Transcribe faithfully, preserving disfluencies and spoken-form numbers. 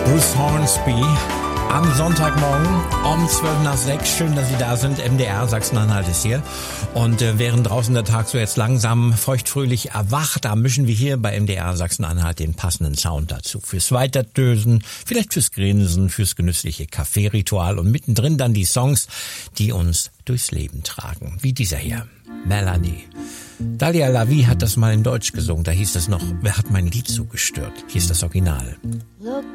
Bruce Hornsby am Sonntagmorgen um zwölf nach sechs. Schön, dass Sie da sind. M D R Sachsen-Anhalt ist hier. Und äh, während draußen der Tag so jetzt langsam feuchtfröhlich erwacht, da mischen wir hier bei M D R Sachsen-Anhalt den passenden Sound dazu. Fürs Weiterdösen, vielleicht fürs Grinsen, fürs genüssliche Kaffeeritual und mittendrin dann die Songs, die uns durchs Leben tragen. Wie dieser hier, Melanie. Dalia Lavi hat das mal in Deutsch gesungen. Da hieß es noch, wer hat mein Lied so gestört? Hier ist das Original. Look